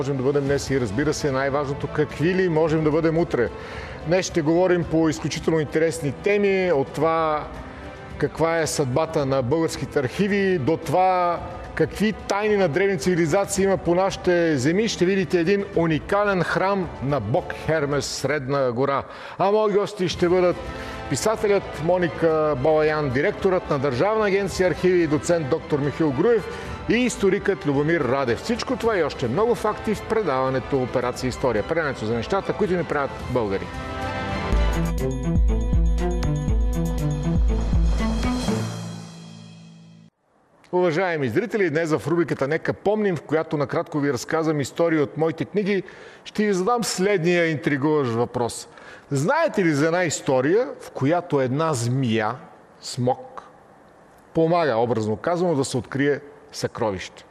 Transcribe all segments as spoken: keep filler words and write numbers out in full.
Можем да бъдем днес и, разбира се, най-важното, какви ли можем да бъдем утре. Днес ще говорим по изключително интересни теми, от това каква е съдбата на българските архиви, до това какви тайни на древни цивилизации има по нашите земи. Ще видите един уникален храм на бог Хермес в Средна гора. А мои гости ще бъдат писателят Моника Балаян, директорът на Държавна агенция архиви и доцент доктор Михаил Груев и историкът Любомир Радев. Всичко това и още много факти в предаването Операция История. Предаването за нещата, които ни правят българи. Уважаеми зрители, днес в рубриката "Нека помним", в която накратко ви разказвам истории от моите книги, ще ви задам следния интригуващ въпрос. Знаете ли за една история, в която една змия, смок, помага, образно казано, да се открие съкровище?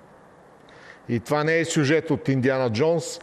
И това не е сюжет от Индиана Джонс,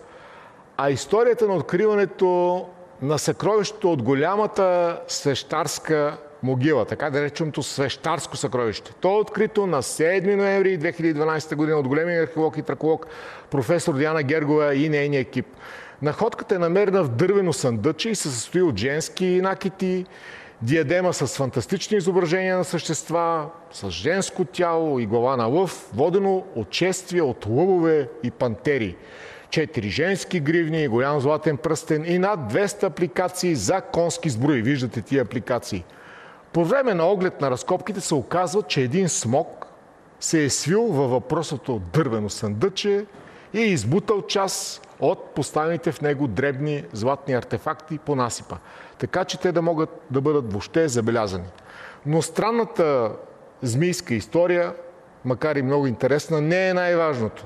а историята на откриването на съкровището от голямата свещарска могила, така да реченото свещарско съкровище. То е открито на седми ноември две хиляди и дванадесета година от големия археолог и траколог професор Диана Гергова и нейния екип. Находката е намерена в дървено съндъче и се състои от женски накити, диадема с фантастични изображения на същества, с женско тяло и глава на лъв, водено от чествия от лъвове и пантери. Четири женски гривни, голям златен пръстен и над двеста апликации за конски сбруи. Виждате тия апликации. По време на оглед на разкопките се оказва, че един смок се е свил във въпросното дървено съндъче и е избутал част от поставените в него дребни златни артефакти по насипа, така че те да могат да бъдат въобще забелязани. Но странната змийска история, макар и много интересна, не е най-важното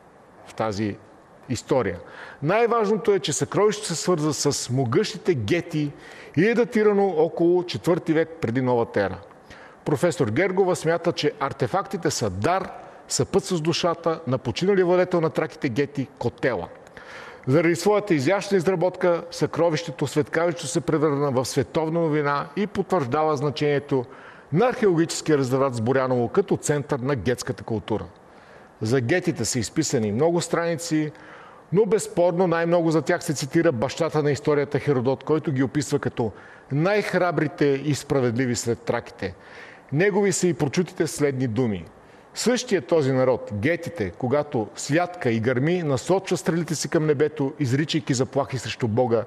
в тази история. Най-важното е, че съкровището се свързва с могъщите гети и е датирано около четвърти век преди новата ера. Професор Гергова смята, че артефактите са дар, съпътстващ душата на починали владетел на траките гети Котела. Заради своята изящна изработка, съкровището Светкавичето се превърна в световна новина и потвърждава значението на археологическия резерват с Боряново като център на гетската култура. За гетите са изписани много страници, но безспорно най-много за тях се цитира бащата на историята Херодот, който ги описва като най-храбрите и справедливи сред траките. Негови са и прочутите следни думи. Същия този народ, гетите, когато святка и гърми, насочва стрелите си към небето, изричайки заплахи срещу Бога.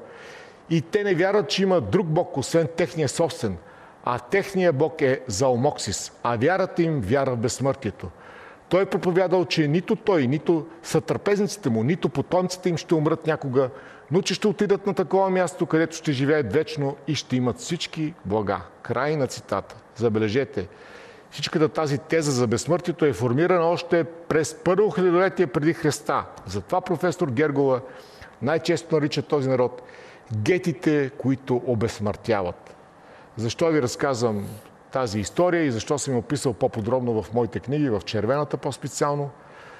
И те не вярват, че има друг бог, освен техния собствен, а техния бог е Заомоксис, а вярата им вяра в безсмъртието. Той е проповядал, че нито той, нито сътрапезниците му, нито потомците им ще умрат някога, но че ще отидат на такова място, където ще живеят вечно и ще имат всички блага. Край на цитата. Забележете, всичката тази теза за безсмъртието е формирана още през първо хилядолетие преди Христа. Затова професор Гергова най-често нарича този народ гетите, които обезсмъртяват. Защо ви разказвам тази история и защо съм я описал по-подробно в моите книги, в червената по-специално?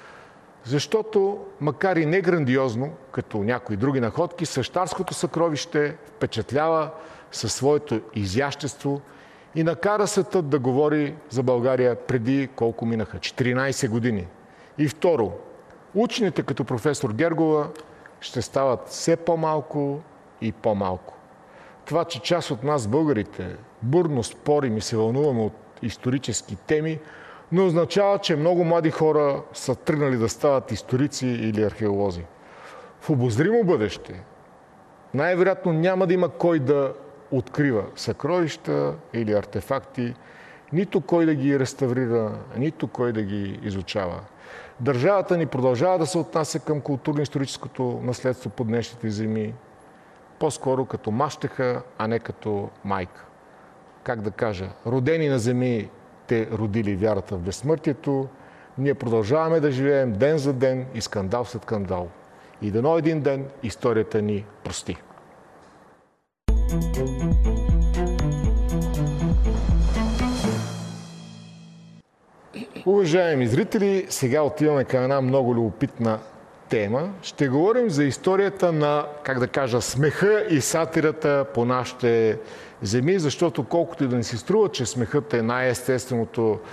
Защото, макар и не грандиозно, като някои други находки, свещарското съкровище впечатлява със своето изящество и накара светът да говори за България преди колко минаха? четиринадесет години. И второ, учените като професор Гергова ще стават все по-малко и по-малко. Това, че част от нас, българите, бурно спорим и се вълнуваме от исторически теми, не означава, че много млади хора са тръгнали да стават историци или археолози. В обозримо бъдеще най-вероятно няма да има кой да открива съкровища или артефакти, нито кой да ги реставрира, нито кой да ги изучава. Държавата ни продължава да се отнася към културно-историческото наследство по днешните земи, по-скоро като мащеха, а не като майка. Как да кажа, родени на земи те родили вярата в безсмъртието, ние продължаваме да живеем ден за ден и скандал след скандал. И дано един ден историята ни прости. Уважаеми зрители, сега отиваме към една много любопитна тема. Ще говорим за историята на, как да кажа, смеха и сатирата по нашите земи, защото колкото и да ни се струва, че смехът е най-естественото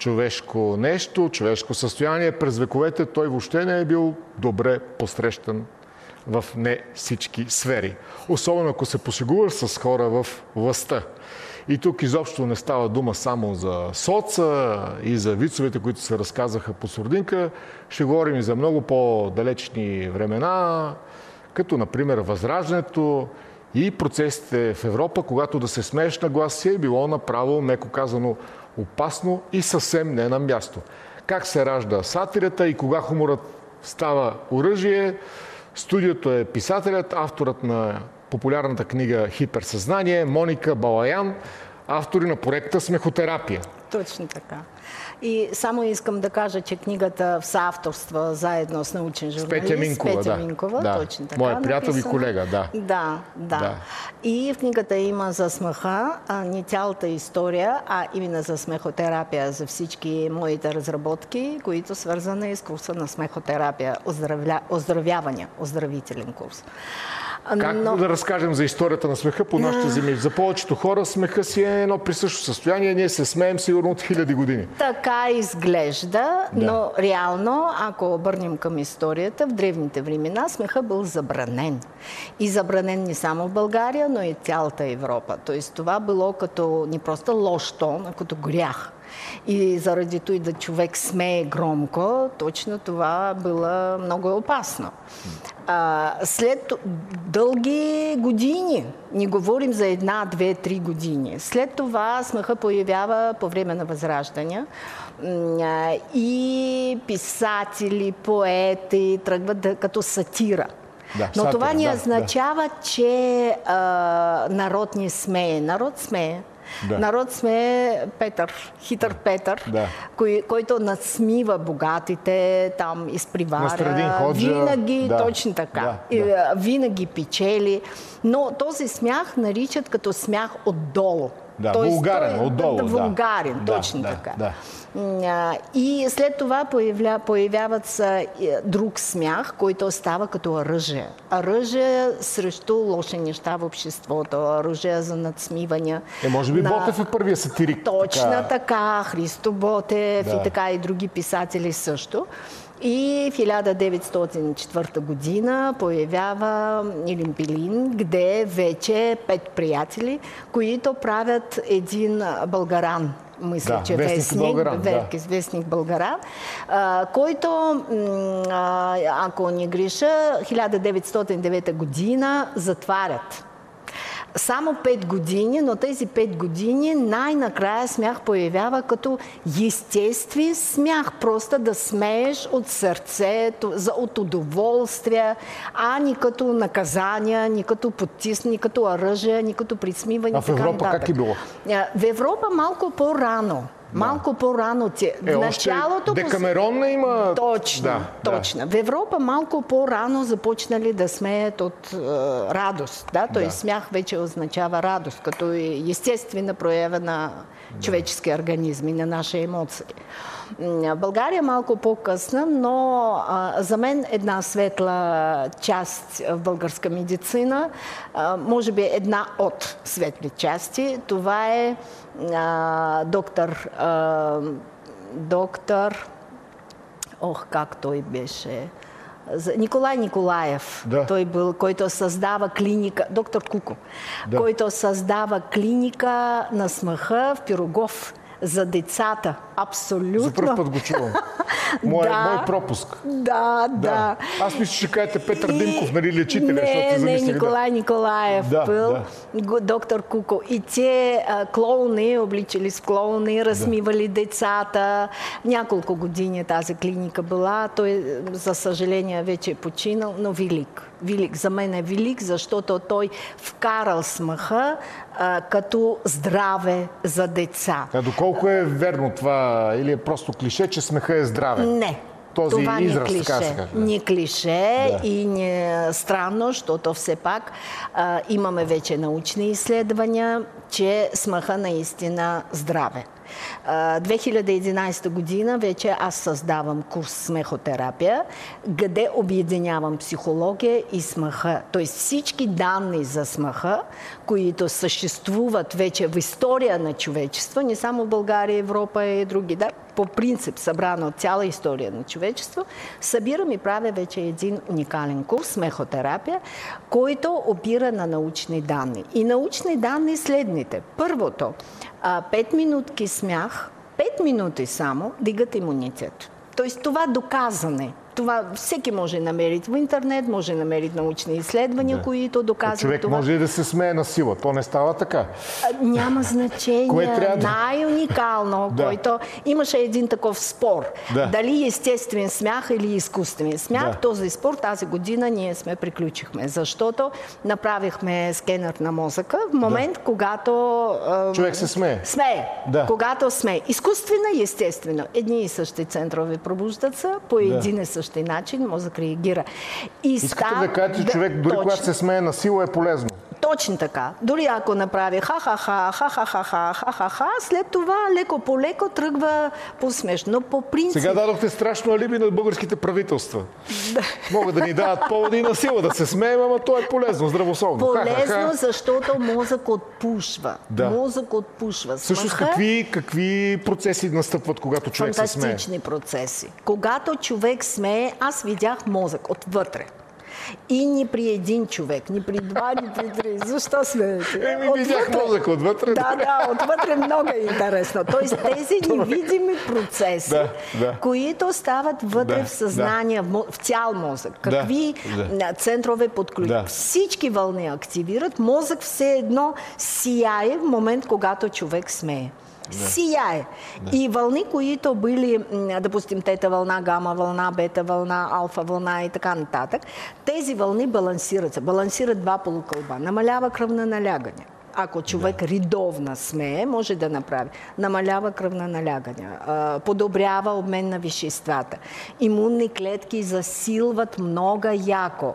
човешко нещо, човешко състояние. През вековете той въобще не е бил добре посрещан в не всички сфери. Особено ако се пошегуваш с хора в властта. И тук изобщо не става дума само за соца и за вицовете, които се разказаха по Сурдинка. Ще говорим и за много по-далечни времена, като например Възраждането и процесите в Европа, когато да се смееш на глас си е било направо, меко казано, опасно и съвсем не на място. Как се ражда сатирата и кога хуморът става оръжие? Студиото е писателят, авторът на популярната книга "Хиперсъзнание" Моника Балаян, автори на проекта "Смехотерапия". Точно така. И само искам да кажа, че книгата в съавторства заедно с научен журналист. С Петя Минкова, Петя да. Минкова, да. точно така. Моя приятел и колега, да. Да, да. да. И в книгата има за смеха, а не цялата история, а именно за смехотерапия, за всички моите разработки, които свързани с курса на смехотерапия, оздравля... оздравяване, оздравителен курс. Как Но... да разкажем за историята на смеха по нашите земи? За повечето хора смеха си е едно присъщо състояние. Ние се смеем сигурно от хиляди години. Така изглежда, да. но реално, ако обърнем към историята, в древните времена смеха был забранен. И забранен не само в България, но и цялата Европа. Тоест това било като не просто лош тон, а като грях. И заради това да човек смее громко, точно това било много опасно. А, след дълги години, не говорим за една, две, три години, след това смеха появява по време на Възраждане и писатели, поети тръгват да, като сатира. Да, Но сатира, това не да, означава, да. че а, народ не смее. Народ смее. Да. Народ сме Петър, хитър Петър, да. кой, който надсмива богатите, там изпреваря, винаги, да. точно така, Да, да. винаги печели, но този смях наричат като смях отдолу. Да, Тоест, вулгарен, той, отдолу. Да, вулгарен, да, точно да, така. Да. И след това появля, появяват се друг смях, който става като оръжие. Оръжие срещу лоши неща в обществото, оръжие за надсмиване. Е, може би на... Ботев е първия сатирик. Точно така, така Христо Ботев да. И така и други писатели също. И в хиляда деветстотин и четвърта година появява Илин Пилин, где вече пет приятели, които правят един българан. Мисля, да, че вестник вестник, Българан, да. вестник Българан, а, който, а, ако не греша, хиляда деветстотин и девета година затварят. Само пет години, но тези пет години най-накрая смях появява като естествен смях. Просто да смееш от сърцето, от удоволствие, а ни като наказания, ни като потиск, ни като оръжие, ни като присмиване. А в Европа как е било? В Европа малко по-рано. Малко да. по-рано ти. Е, в началото... Декамерон не има... Точно, да, точно. Да. В Европа малко по-рано започнали да смеят от е, радост. Да? Той да. Смях вече означава радост, като естествена проява на да. човечески организми, на наши емоции. България малко по-късна, но а, за мен една светла част в българска медицина, а, може би една от светли части, това е а, доктор, а, доктор, ох, как той беше, Николай Николаев, да. той был, който създава клиника, доктор Куко, да. който създава клиника на смеха в Пирогов за децата. Абсолютно. За първ път го чувам. Мой, да, мой пропуск. Да, да, да. Аз мисля, че кажете Петър и... Димков, нали, лечителя, не, защото не, замислих. Николай да. Николаев да, бил, да. доктор Куко. И те а, клоуни, обличали с клоуни, разсмивали да. децата. Няколко години тази клиника била. Той, за съжаление, вече е починал, но велик. Велик. За мен е велик, защото той вкарал смеха а, като здраве за деца. А доколко е верно това? Или е просто клише, че смеха е здраве? Не. Този това израз, не клише. Така се каже. Не клише да. И не странно, защото все пак а, имаме вече научни изследвания, че смеха наистина здраве. две хиляди и единадесета година вече аз създавам курс смехотерапия, къде обединявам психология и смеха. Тоест всички данни за смеха, които съществуват вече в история на човечество, не само в България, Европа и други, да, по принцип събрана от цяла история на човечество, събирам и правя вече един уникален курс смехотерапия, който опира на научни данни. И научни данни следните. Първото, пет минутки смях, пет минути само дигат имунитет. Тоест това доказане. Това всеки може да намери в интернет, може да намери научни изследвания, да. които доказват човек това. може и да се смее на сила. То не става така. А, няма значение. Да... Най-уникално, да. който имаше един такъв спор. Да. Дали естествен смях или изкуствен смях. Да. Този спор тази година ние сме приключихме. Защото направихме скенер на мозъка в момент, да. когато... А, човек се смее. Смее. Да. Когато смее. Изкуствено и естествено. Едни и същи центрове пробуждат се, по един и същи начин мозък реагира. И искате став... да кажете, че човек, дори точно. когато се смее на сила, е полезно? Точно така. Дори ако направи ха-ха-ха, ха-ха-ха, ха-ха-ха, след това леко по леко тръгва по-смешно. Но по принцип... Сега дадохте страшно алиби на българските правителства. Да. Могат да ни дават поводи и на сила да се смеем, ама то е полезно, здравословно. Полезно, ха-ха-ха. защото мозък отпушва. Да. Мозък отпушва. Всъщност какви, какви процеси настъпват, когато човек се смее? Фантастични процеси. Когато човек смее, аз видях мозък отвътре. И ни при един човек, ни при два, ни при три. Защо смеете? Еми, видях мозък отвътре. Да, да, отвътре много е интересно. Тоест тези невидими процеси, да, да. които стават вътре да, в съзнание, да. в цял мозък. Какви да. центрове подключват. Да. Всички вълни активират. Мозък все едно сияе в момент, когато човек смее. Да. Сияе. Да. И вълни, които били, допустим, тета вълна, гама вълна, бета вълна, алфа вълна и така нататък, тези вълни балансират се. Балансират два полукълба. Намалява кръвна налягане. Ако човек да. редовно смее, може да направи. Намалява кръвна налягане, подобрява обмен на веществата. Имунни клетки засилват много яко.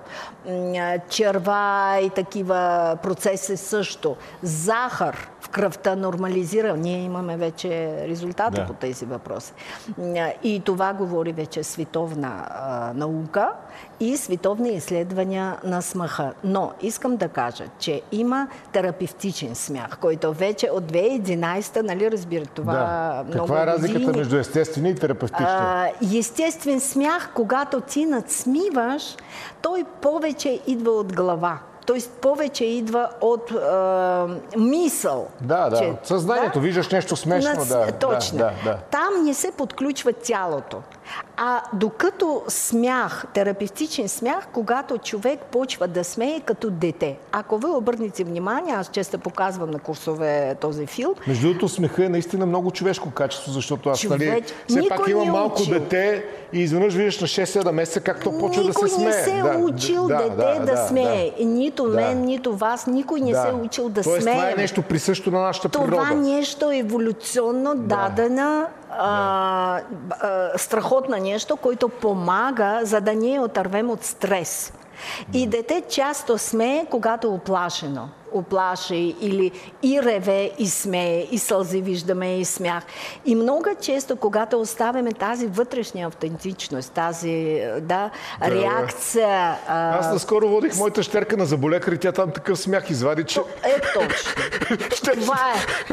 Черва и такива процеси също. Захар в кръвта нормализира. Ние имаме вече резултати да. по тези въпроси. И това говори вече световна а, наука и световни изследвания на смеха. Но искам да кажа, че има терапевтичен смях, който вече от две хиляди и единадесета, нали разбира това да. много Каква е разликата години. между естествения и терапевтичния? Естествен смях, когато ти надсмиваш, той повече идва от глава. Тоест повече идва от е, мисъл. Да, да, че, от съзнанието. Да? Виждаш нещо смешно. Нац... Да, Точно. Да, да, да. Там не се подключва тялото. А докато смях, терапевтичен смях, когато човек почва да смее като дете. Ако ви обърнете внимание, аз често показвам на курсове този филм. Между другото, смеха е наистина много човешко качество, защото аз Човеч... нали, все пак има малко учил. дете и изведнъж виждаш на шест-седем месеца как то почва да се смее. Никой не се да, учил да, дете да, да, да, да смее. Да. Нито да. мен, нито вас. Никой не да. се учил да Тоест, смее. Това е нещо присъщо на нашата това природа. Това нещо еволюционно да. дадена а, а, страхотна нещо, който помага, за да ние отървем от стрес. И дете часто смее, когато е оплашено. Оплаши или и реве, и смее, и сълзи виждаме, и смях. И много често, когато оставяме тази вътрешна автентичност, тази да, да реакция... А... Аз наскоро водих моята щерка на заболекар и тя там такъв смях извади, че... Е, точно. Това е.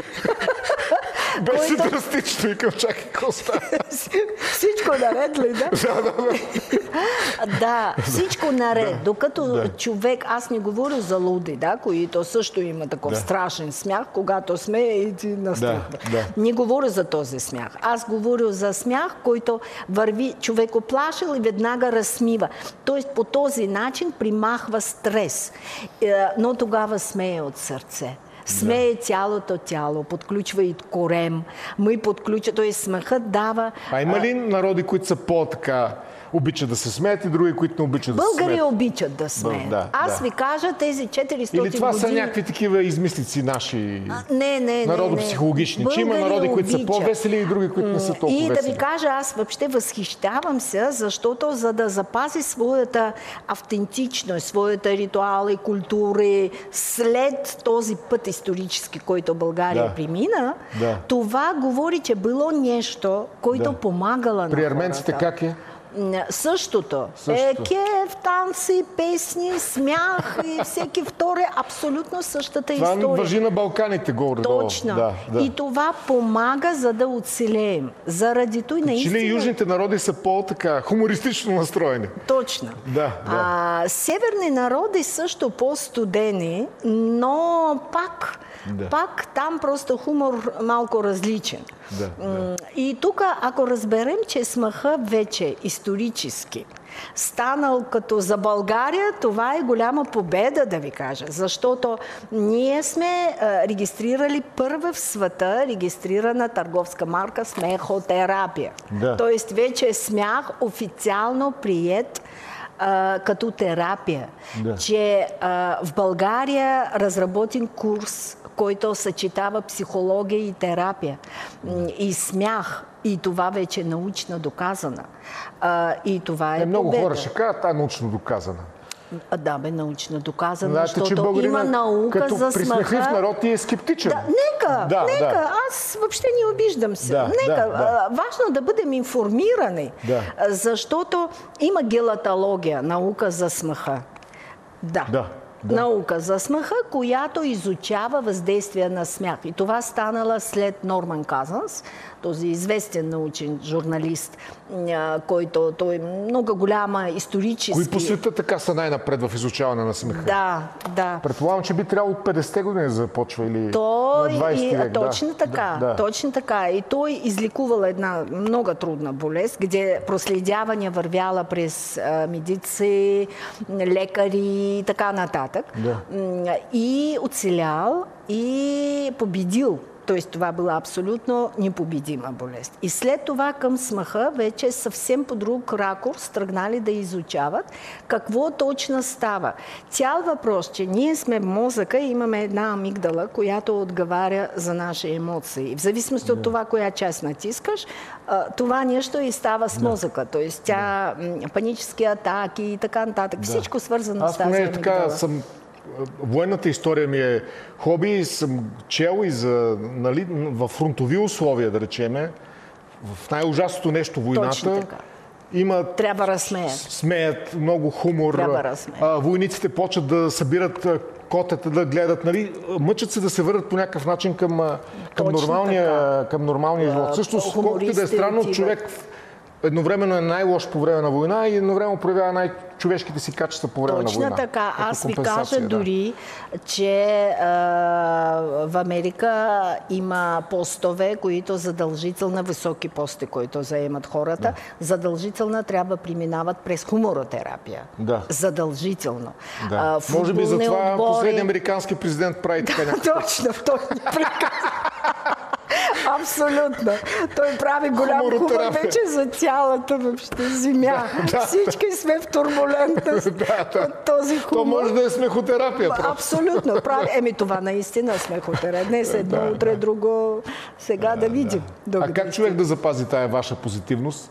Беше който... драстично и към чакай, какво става? Всичко наред ли, да? Да, да, да. Да, всичко наред. Да. Докато да. човек, аз не говоря за луди, да, които също има такъв да. страшен смях, когато сме и ти настръхва. Да, да. Не говоря за този смях. Аз говоря за смях, който върви човек оплашил и веднага разсмива. Тоест по този начин примахва стрес. Но тогава смее от сърце. Смее да. цялото тяло, подключва и корем, ми подключва, т.е. смехът дава... А има ли народи, които са по-така обичат да се смеят и други, които не обичат да се смеят? Българи обичат да смеят. Да, Аз да. ви кажа, тези четиристотин години... Или това години... са някакви такива измислици наши а, не, не, народопсихологични? Че има народи, които са по-весели и други, които не са толкова весели. И весели. да ви кажа, аз въобще възхищавам се, защото за да запази своята автентичност, своята ритуали, култури, след този път исторически, който България да. премина, да. това говори, че било нещо, което да. помагало на При арменците хората. как е? Същото. Същото. Е, кеф, танци, песни, смях и всеки втори абсолютно същата Това история. важи на Балканите горе-долу. Точно. Да, да. И това помага, за да оцелеем. Заради той наистина... Чили южните народи са по-така хумористично настроени. Точно. Да, да. А, северни народи също по-студени, но пак, Да. пак там просто хумор малко различен. Да, да. И тук, ако разберем, че смеха вече исторически станал като за България, това е голяма победа, да ви кажа. Защото ние сме а, регистрирали първа в света регистрирана търговска марка смехотерапия. Да. Тоест вече смях официално приет а, като терапия. Да. Че а, в България разработен курс, който съчетава психология и терапия, и смях. И това вече е научно доказано. А, и това е, е много победа. хора ще кажат, а научно доказана. А, да, бе, научно доказано, Знаете, че защото българина, има наука като за присмехлив смеха. народ, е скептичен. Да, нека, Да, нека. да. Аз въобще не обиждам се. Да, нека. да, да. А, важно да бъдем информирани, Да. защото има гелатология, наука за смеха. Да. Да, да. Наука за смеха, която изучава въздействие на смях. И това станала след Норман Казанс, този известен научен журналист, а, който той е много голяма исторически... Кои по света така са най-напред в изучаване на смеха? Да, да. Предполагам, че би трябвало от петдесетте години да започва или Той на двадесети и, век. точно да. така, Да, да. точно така. И той излекувал една много трудна болест, где проследяване вървяла през а, медици, лекари и така нататък. Да. М, И оцелял и победил. Тоест това била абсолютно непобедима болест. И след това към смеха вече съвсем по друг ракурс тръгнали да изучават какво точно става. Цял въпрос, че ние сме в мозъка и имаме една амигдала, която отговаря за наши емоции. В зависимост от това, коя част натискаш, това нещо и става с мозъка. Тоест тя панически атаки и така нататък. Всичко свързано с тази Аз поне амигдала. така съм... Военната история ми е хоби и съм чел и за, нали, в фронтови условия, да речеме, в най-ужасното нещо войната. Точно така. Има Трябва да разсмеят. смеят, много хумор. Трябва да разсмеят. А, войниците почват да събират а, котета, да гледат, нали, мъчат се да се върнат по някакъв начин към, а, към Точно нормалния, към нормалния живот. Също, колкото и да е странно, отиват. човек едновременно е най-лош по време на война и едновременно проявява най-човешките си качества по време Точно на война. така. Като Аз ви компенсация, кажа да. дори, че а, в Америка има постове, които задължително, високи пости, които заемат хората, да. задължително трябва да преминават през хуморотерапия. Да. Задължително. Да. А, Може би затова отбори... последният американски президент прави така някакво. Точно, той приказ. Абсолютно. Той прави голям хумор Хуморотерапия. вече за цялата въобще земя. Да, да. Всички сме в турбулентност Да, да. от този хумор. То може да е смехотерапия. просто. Абсолютно. Прави. Еми това наистина смехотерапия. Днес едно, Да, утре да. друго. Сега да видим. А Докъде как човек да запази тая ваша позитивност?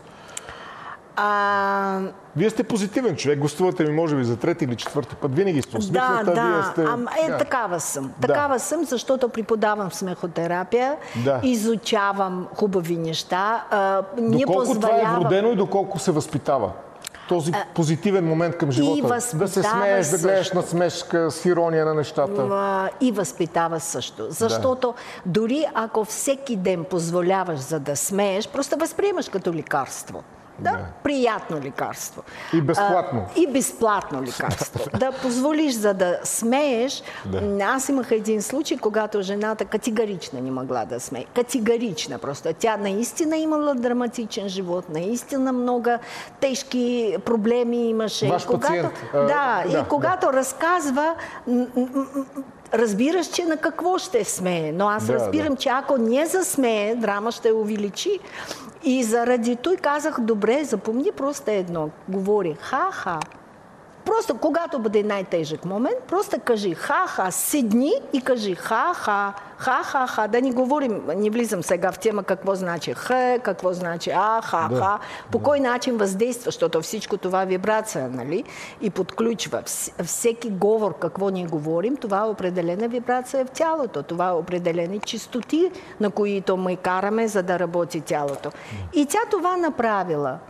А, Вие сте позитивен човек, гостувате ми може би за трети или четвърти път. Винаги сте да, усмихната, вие да. сте... Ам, е, да. такава съм. Да. Такава съм, защото преподавам смехотерапия, Да. изучавам хубави неща. А, не Доколко това е позволявам... вродено и доколко се възпитава? Този позитивен момент към живота. Да се възпитава смееш, да гледаш също. на смешка, с ирония на нещата. А, и възпитава също. Защото дори ако всеки ден позволяваш за да смееш, просто възприемаш като лекарство. Да, Да. приятно лекарство. И безплатно. А, и безплатно лекарство. Да позволиш за да смееш. Да. Аз имах един случай, когато жената категорично не могла да смее. Категорично просто. Тя наистина имала драматичен живот, наистина много тежки проблеми имаше. Ваш И когато, пациент, а, да, да, и когато разказва, м- м- м- разбираш, че на какво ще смее. Но аз Да, разбирам, да. че ако не засмее, драма ще увеличи. И заради той казах, добре, запомни просто едно. Говори ха-ха. Просто когато бъде най-тежък момент, просто кажи ха-ха, седни и кажи ха-ха, ха-ха-ха. Да не говорим, не влизам сега в тема какво значи х, какво значи а, ха-ха. Да. По кой начин въздейства, защото всичко това е вибрация, нали? И подключва. Вс- Всеки говор, какво ние говорим, това е определена вибрация в тялото. Това е определени чистоти, на които ми караме, за да работи тялото. И тя това направила.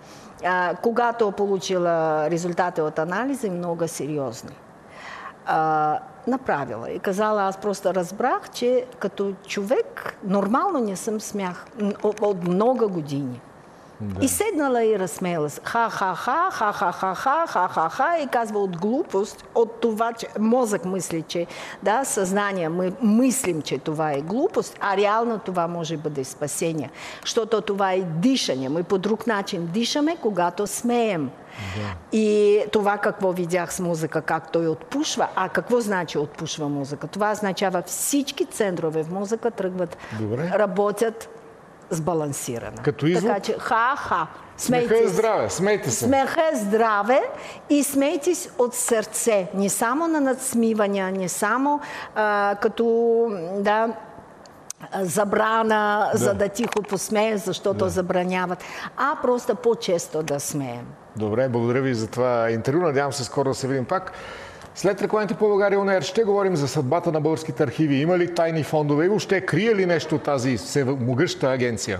а, когато получила резултати от анализа, много сериозни. А, направила и казала, аз просто разбрах, че като човек нормално не съм смях от, от много години. Да. И седнала и разсмеяла се. Ха-ха-ха, ха-ха-ха-ха, ха-ха-ха и казва от глупост, от това, че мозък мисли, че да, съзнание, мы мислим, че това е глупост, а реално това може бъде спасение. Защото това е дишане. Мы по друг начин дишаме, когато смеем. Да. И това какво видях с музика, как той отпушва. А какво значи отпушва музика? Това означава всички центрове в музика тръгват, добре, работят сбалансирана. Като извод? Така че ха-ха. Смеха е здраве, смейте се. Смеха е здраве и смейте се от сърце. Не само на надсмивания, не само а, като да, забрана, да, за да тихо посмеем, защото да забраняват, а просто по-често да смеем. Добре, благодаря ви за това интервю. Надявам се скоро да се видим пак. След рекламите по България он ейр ще говорим за съдбата на българските архиви. Има ли тайни фондове и въобще крие ли нещо тази всемогъща агенция?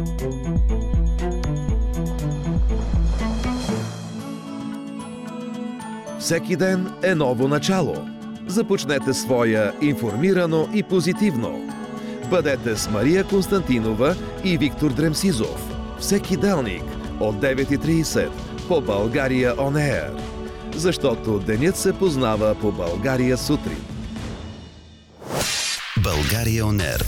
Всеки ден е ново начало. Започнете своя информирано и позитивно. Бъдете с Мария Константинова и Виктор Дремсизов. Всеки делник от девет и трийсет по България он ейр. Защото денят се познава по България сутрин. България он ейр.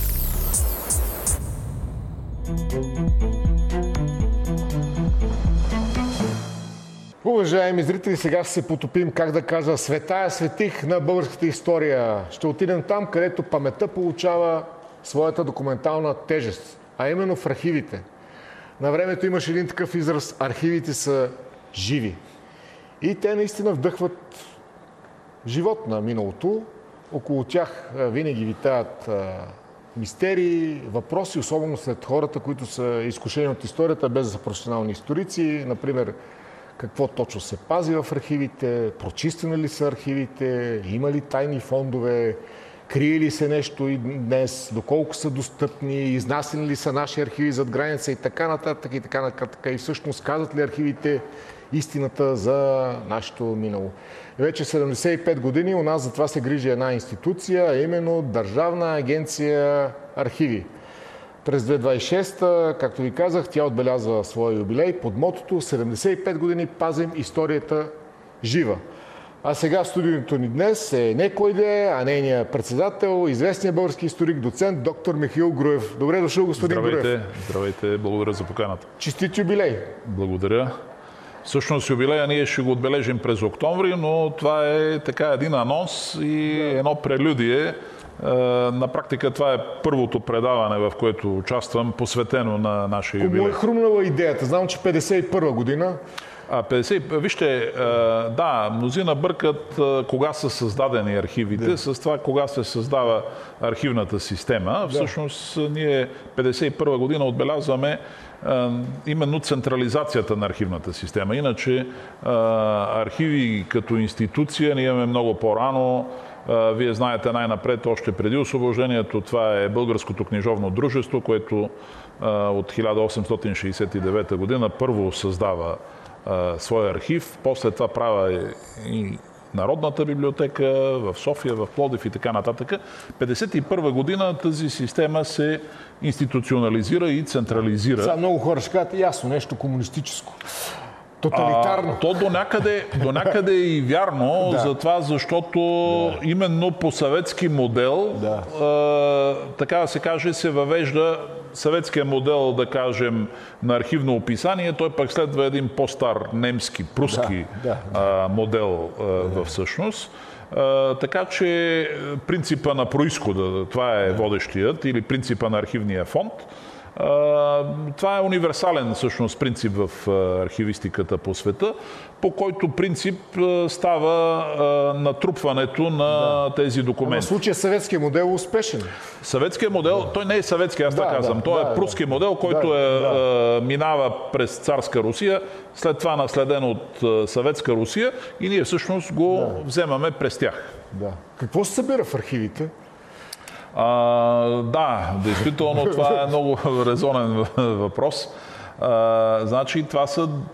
Уважаеми зрители, сега ще се потопим, как да кажа, светая светих на българската история. Ще отидем там, където паметта получава своята документална тежест, а именно в архивите. На времето имаше един такъв израз: архивите са живи. И те наистина вдъхват живот на миналото. Около тях винаги витаят мистерии, въпроси, особено след хората, които са изкушени от историята, без да са професионални историци. Например, какво точно се пази в архивите, прочистени ли са архивите, има ли тайни фондове, крие ли се нещо и днес, доколко са достъпни, изнасени ли са наши архиви зад граница и така нататък и така нататък. И всъщност казват ли архивите истината за нашето минало. Вече седемдесет и пет години у нас за това се грижи една институция, а именно Държавна агенция архиви. През две хиляди двадесет и шеста, както ви казах, тя отбелязва своя юбилей под мотото седемдесет и пет години пазим историята жива. А сега в студиото ни днес е не кой да е, а нейният председател, известният български историк, доцент доктор Михаил Груев. Добре дошъл, господин Здравейте, Груев. Здравейте, благодаря за поканата. Честит юбилей! Благодаря. Всъщност юбилея ние ще го отбележим през октомври, но това е така един анонс и да. едно прелюдие. На практика това е първото предаване, в което участвам, посветено на нашия юбилей. Кому е хрумнала идеята? Знам, че петдесет и първа година. А, петдесет, вижте, да, мнозина бъркат кога са създадени архивите, да. с това кога се създава архивната система. Да. Всъщност ние петдесет и първа година отбелязваме именно централизацията на архивната система. Иначе архиви като институция ние имаме много по-рано. Вие знаете най-напред, още преди освобождението, това е Българското книжовно дружество, което от хиляда осемстотин шейсет и девета година първо създава своя архив, после това права и Народната библиотека в София, в Пловдив и така нататък. петдесет и първа година тази система се институционализира и централизира. Сега много хора ще кажат, ясно, нещо комунистическо. Тоталитарно. А, то до някъде, до някъде е и вярно, да. за това, защото да. именно по съветски модел, да. а, така да се каже, се въвежда съветския модел, да кажем, на архивно описание, той пък следва един по-стар немски, пруски да, да, да. А, модел а, да. в същност. А, така че принципа на произхода, това е да. водещият, или принципа на архивния фонд. Това е универсален всъщност принцип в архивистиката по света, по който принцип става натрупването на да. тези документи. В случая съветския модел е успешен. Съветския модел, да. той не е съветски, аз да, така казвам. Да, той да, е пруски да. модел, който да, е, да. минава през царска Русия, след това наследен от съветска Русия и ние всъщност го да. вземаме през тях. Да. Какво се събира в архивите? А, да, действително това е много резонен въпрос. А, значи това са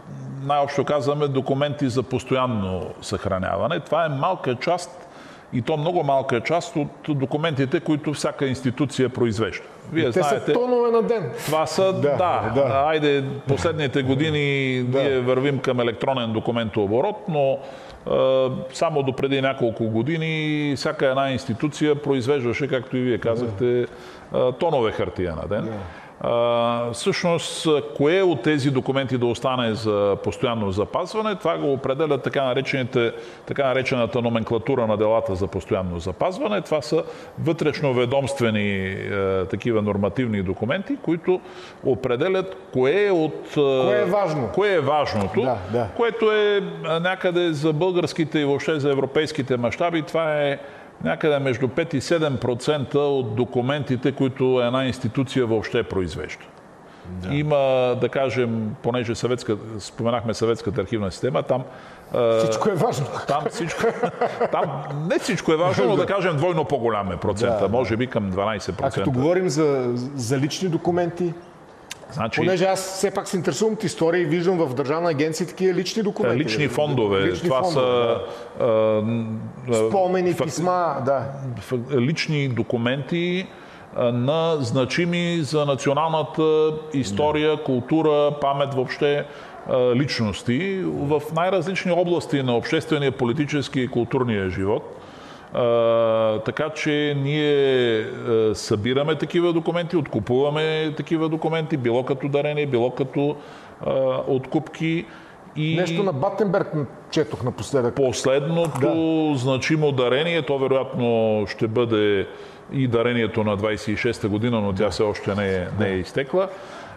най-общо казваме, документи за постоянно съхраняване. Това е малка част, и то много малка част от документите, които всяка институция произвежда. Вие Те знаете, са тонове на ден. това са, да, да, да. айде, последните години Да. ние вървим към електронен документооборот, но е, само до преди няколко години всяка една институция произвеждаше, както и вие казахте, е, тонове хартия на ден. Uh, всъщност, кое от тези документи да остане за постоянно запазване, това го определят така, наречените, така наречената номенклатура на делата за постоянно запазване. Това са вътрешноведомствени е, такива нормативни документи, които определят кое е от... Кое е важно. Кое е важното, Да, да. което е някъде за българските и въобще за европейските мащаби. Това е някъде между пет и седем процента от документите, които една институция въобще произвежда. Да. Има, да кажем, понеже съветска, споменахме съветската архивна система, там... Всичко е важно. Там, всичко, там не всичко е важно, но да кажем двойно по-голям е процента, Да, може би към дванайсет процента. А като говорим за, за лични документи, значи, понеже аз все пак се интересувам от история и виждам в Държавна агенция такива лични документи. Лични фондове. Лични това фондове, са... да. Спомени, факти... писма, да. Лични документи на значими за националната история, култура, памет въобще личности в най-различни области на обществения, политически и културния живот. Uh, така че ние uh, събираме такива документи, откупуваме такива документи, било като дарение, било като uh, откупки. И нещо на Батенберг четох напоследък. Последното да. значимо дарение, то вероятно ще бъде и дарението на двайсет и шеста година, но тя все още не е, не е изтекла,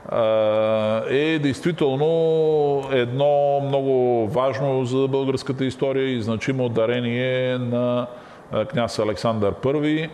uh, е действително едно много важно за българската история и значимо дарение на княз Александър Първи.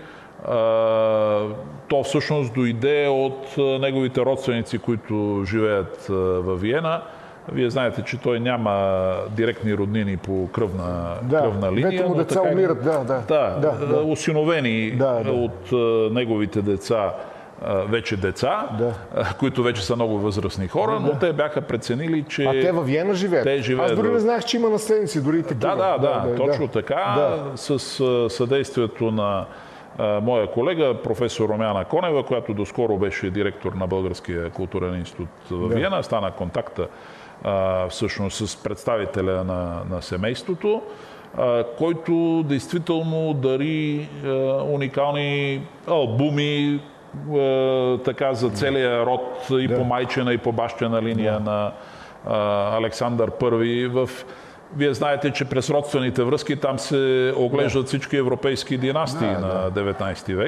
То всъщност дойде от неговите родственици, които живеят във Виена. Вие знаете, че той няма директни роднини по кръвна, да, кръвна линия. Двете му деца така, умират, да, да. Да, да, да. осиновени да, да. от неговите деца, вече деца, да. които вече са много възрастни хора, но да. те бяха преценили, че... А те във Виена живеят? Те живеят. Аз дори не знаех, че има наследници, дори и такива. Да, да, да, да точно да. така. Да. С съдействието на а, моя колега, професор Румяна Конева, която доскоро беше директор на Българския културен институт в да. Виена, стана контакта а, всъщност с представителя на, на семейството, а, който действително дари а, уникални албуми, така за целия род и да. по майчина и по бащина линия да. на а, Александър Първи. В... Вие знаете, че през родствените връзки там се оглеждат да. всички европейски династии да, на да. деветнайсети век.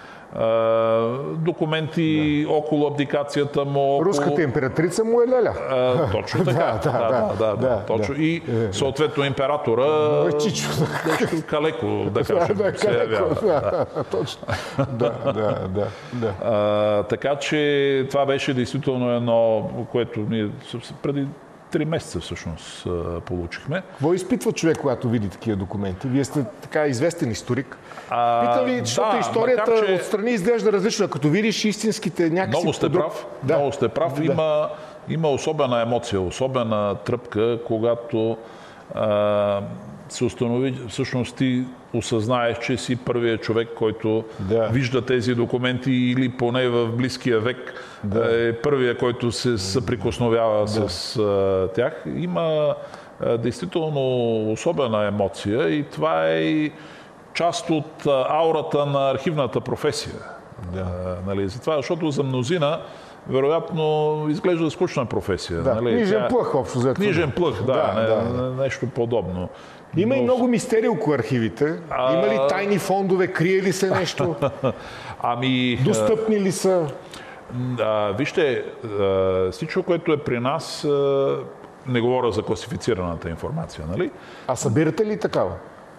А, документи да. около абдикацията му. Около... Руската императрица му е леля. А, точно така. да, да, да, да, да, да, точно. Да. И съответно императора Чичо. нещо калеко, да кажем, да, се явява. Да, да. Точно. Да, да, да. да. А, така че това беше действително едно, което ние преди три месеца всъщност получихме. Какво изпитва човек, когато види такива документи? Вие сте така известен историк. А, Питам ви, защото да, историята макар, че... отстрани изглежда различно. Като видиш истинските някакси... Много сте подруг... прав. Да. Много сте прав. Да. Има, има особена емоция, особена тръпка, когато а, се установи, всъщност ти осъзнаеш, че си първият човек, който да. вижда тези документи или поне в близкия век да. е първият, който се съприкосновява да. с а, тях. Има а, действително особена емоция и това е и част от а, аурата на архивната професия. Да. А, нали, затова, защото за мнозина вероятно изглежда скучна професия. Да. Нали? Книжен Тя... плъх, общо взето. Книжен плъх, да, да, не, да. нещо подобно. Има Но... и много мистерии около архивите. А... Има ли тайни фондове, крие ли се нещо? Ами... Достъпни ли са? А, вижте, а, всичко, което е при нас, а, не говоря за класифицираната информация, нали? А събирате ли такава?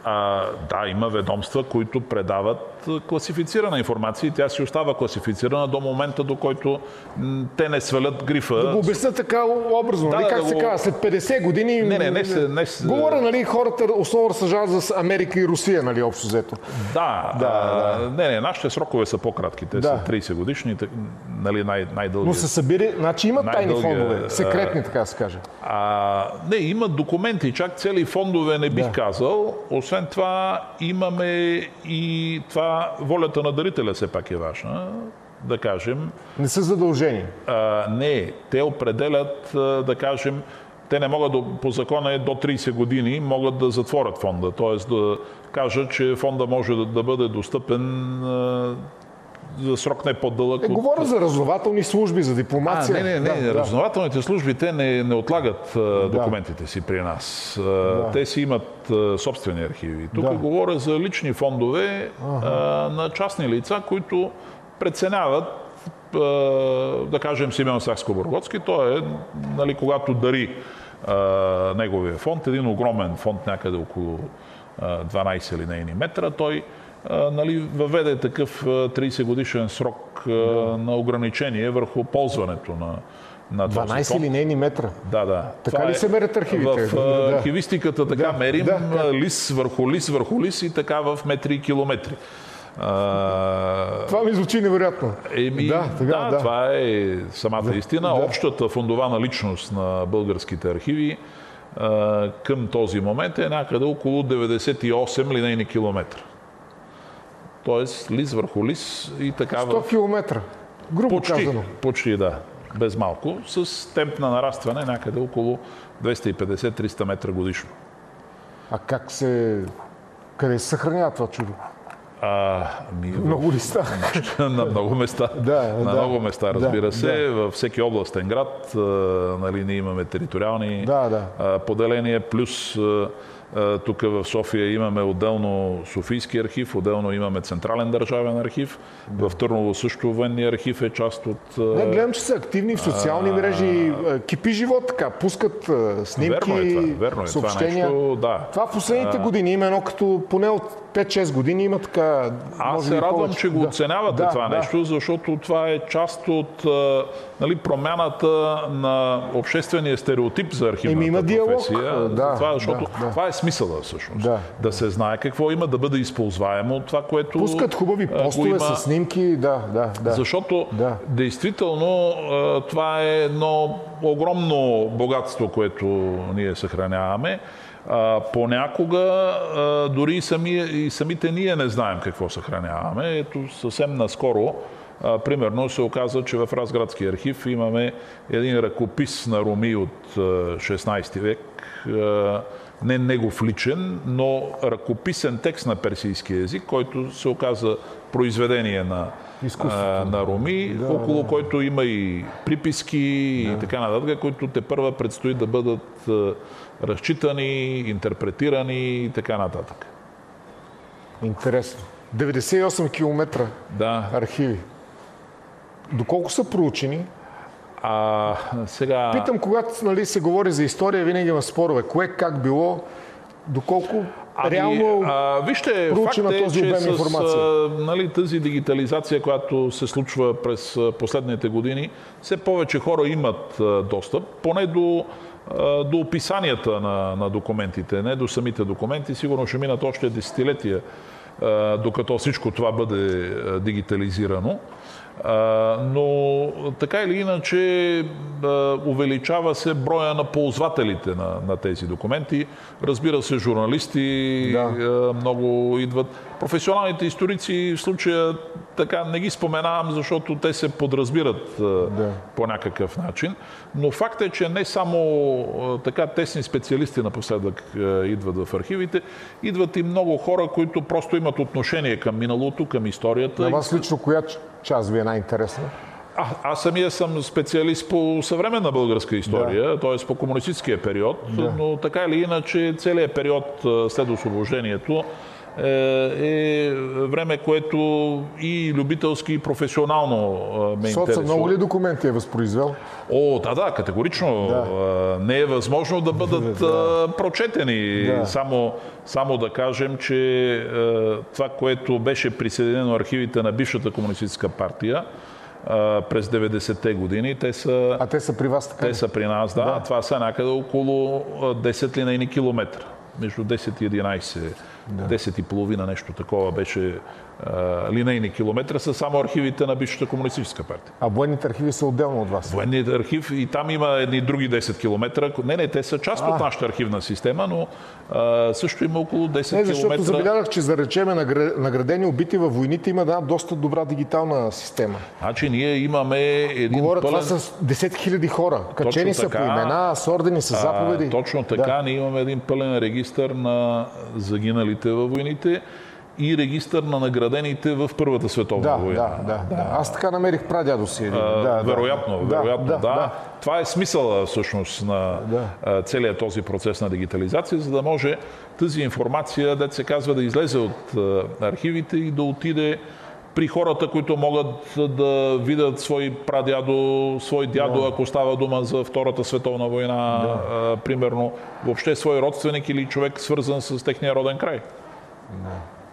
А, да, има ведомства, които предават класифицирана информация и тя си остава класифицирана до момента, до който м, те не свалят грифа. Да го обясня така образно, Да, нали? да, Как да се го- казва, след петдесет години... Не, не, не се- не се- Говоря, нали, хората основно разсъждават за Америка и Русия, нали, общо взето. Да, Да, а, не, не, нашите срокове са по-кратки. Те Да. са трийсет годишни, так- нали, най- най-дълги. Но се събира, значи има тайни Най-дългия, фондове, секретни, така да се каже. А, не, има документи, чак цели фондове не бих Да. казал. Освен това, имаме и това, волята на дарителя все пак е важна, да кажем. Не са задължени. А, не, те определят, а, да кажем, те не могат да, по закона е до трийсет години, могат да затворят фонда. Т.е. да кажат, че фонда може да, да бъде достъпен а, за срок не по-дълъг. Е, от- говоря за разузнавателни служби, за А, дипломация. не, не, не. Да, да. Разузнавателните служби, те не, не отлагат а, документите си при нас. А, Те си имат а, собствени архиви. Тук Да. говоря за лични фондове а, на частни лица, които преценяват, а, да кажем, Симеон Сакскобургготски, той е, нали, когато дари а, неговия фонд, един огромен фонд, някъде около а, дванайсет линейни метра, той а, нали, въведе такъв трийсет годишен срок а, на ограничение върху ползването на, на този дванайсет фонд. линейни метра. Да, да. Така Това ли се мерят архивите? В а, Да. архивистиката така Да, мерим да, а, лист върху лист върху лист и така в метри и километри. А, Това ми звучи невероятно. Еми, Да, да, сега, да. това е самата истина. да. Общата фондова наличност на българските архиви а, към този момент е някъде около деветдесет и осем линейни километра. Тоест, лист върху лист и така сто в... километра. Грубо Почти, казано. почти да, без малко, с темп на нарастване някъде около двеста и петдесет до триста метра годишно. А как се... Къде се съхранява това чудо? А, ми, в- Много листа. на много места. Да, на да. много места, Да, разбира се. да. Във всеки областен град а, нали, ние имаме териториални Да, да. а, поделения, плюс а, а, тук в София имаме отделно Софийски архив, отделно имаме Централен държавен архив. В Търново също военния архив е част от... а, Не, гледам, че са активни в социални мрежи. Кипи живот, така, пускат а, снимки, Верно е това, верно е това съобщения. нещо, да. Това в последните години има едно като поне от пет-шест години има така. Аз може се би радвам, повече. че го Да. оценявате Да, това да. нещо, защото това е част от а, нали, промяната на обществения стереотип за архивната Еми, има диалог, професия. да, това, защото да, да. това е смисъла всъщност. Да. да се знае какво има, да бъде използваемо това, което Пускат хубави а, го постове има. с снимки. Да, да, да. Защото Да. действително а, това е едно огромно богатство, което ние съхраняваме. А, понякога а, дори и, сами, и самите ние не знаем какво съхраняваме. Ето съвсем наскоро, а, примерно се оказа, че в Разградския архив имаме един ръкопис на Руми от а, шестнайсети век, а, не негов личен, но ръкописен текст на персийски език, който се оказа произведение на, а, на Руми, да, около да. който има и приписки да. и така нататък, които те първа предстои да бъдат а, разчитани, интерпретирани и така нататък. Интересно. деветдесет и осем километра Да. архиви. Доколко са проучени? А сега... Питам, когато нали, се говори за история, винаги има спорове. Кое как било, доколко Ами, реално а, вижте, проучена факт е, този че обем с информация? а, нали, тази дигитализация, която се случва през а, последните години, все повече хора имат а, достъп, поне до, а, до описанията на, на документите, не до самите документи. Сигурно ще минат още десетилетия, а, докато всичко това бъде а, дигитализирано. А, но така или иначе а, увеличава се броя на ползвателите на, на тези документи. Разбира се, журналисти Да. а, много идват. Професионалните историци в случая така не ги споменавам, защото те се подразбират а, Да. по някакъв начин. Но факт е, че не само а, така тесни специалисти напоследък а, идват в архивите, идват и много хора, които просто имат отношение към миналото, към историята. На вас лично коя част ви е най-интересна? А, аз самия съм специалист по съвременна българска история, да. т.е. по комунистическия период, Да. но така или иначе целият период а, след освобождението е време, което и любителски, и професионално ме интересува. Соца много ли документи е възпроизвел? О, да, да, категорично. Да. Не е възможно да бъдат да. прочетени. Да. Само, само да кажем, че това, което беше присъединено архивите на бившата комунистическа партия през деветдесетте години, те са... А те са при вас така? Те са при нас, да. да. Това са някъде около десет линейни километра. Между десет и единайсет. Да. десет и половина, нещо такова беше а, линейни километра, са само архивите на бившата комунистическа партия. А военните архиви са отделно от вас? Военният архив и там има едни други десет километра. Не, не, те са част а. от нашата архивна система, но а, също има около десет не, защото километра. Забелязах, че за речеме наградени убити във войните има да, доста добра дигитална система. Значи ние имаме един Говоря, пълен... това са десет хиляди хора. Качени са по имена, с ордени, с заповеди. А, точно така, да. Ние имаме един пълен регистър на загиналите във войните и регистър на наградените в Първата световна да, война. Да, да, да. Аз така намерих прадядо си. А, да, вероятно, да, вероятно, да, да, да. Това е смисъла всъщност на да. целият този процес на дигитализация, за да може тази информация, дето се казва, да излезе от архивите и да отиде при хората, които могат да видят свой прадядо, свой дядо, да. ако става дума за Втората световна война, да. а, примерно, въобще свой родственик или човек свързан с техния роден край. Да.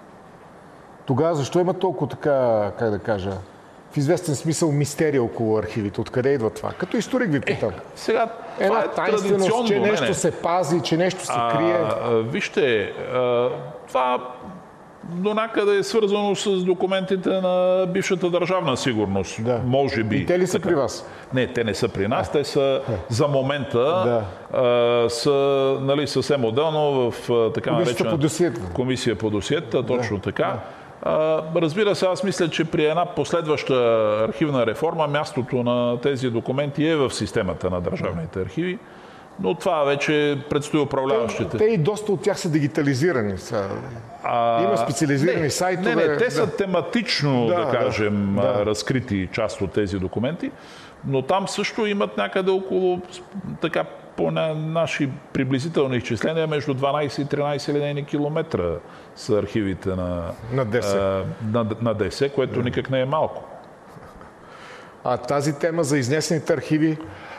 Тогава защо има толкова така, как да кажа, в известен смисъл мистерия около архивите? Откъде идва това? Като историк ви питам. Е, сега, Една това е тайнственост, че нещо не. се пази, че нещо се крие. А, вижте, а, това до някъде е свързано с документите на бившата държавна сигурност. Да. Може би. И те ли са така. при вас? Не, те не са при нас. А. Те са за момента да. а, са нали, съвсем отделно в така наречена комисия по досиета. Точно да. така. Да. А, разбира се, аз мисля, че при една последваща архивна реформа мястото на тези документи е в системата на държавните архиви. Но това вече предстои управляващите. Те, те и доста от тях са дигитализирани. Са. А, Има специализирани не, сайтове. Не, не, те да. са тематично, да, да кажем, да. разкрити част от тези документи, но там също имат някъде около, така по наши приблизителни изчисления, между дванайсет и тринайсет линейни километра са архивите на, на ДС, на, на ДС, което да. никак не е малко. А тази тема за изнесените архиви?